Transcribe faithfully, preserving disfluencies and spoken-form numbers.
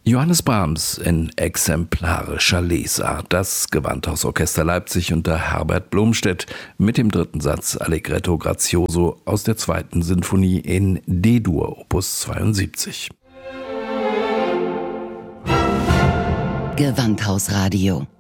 Johannes Brahms in exemplarischer Lesart. Das Gewandhausorchester Leipzig unter Herbert Blomstedt mit dem dritten Satz Allegretto Grazioso aus der zweiten Sinfonie in D-Dur, Opus zweiundsiebzig. Gewandhausradio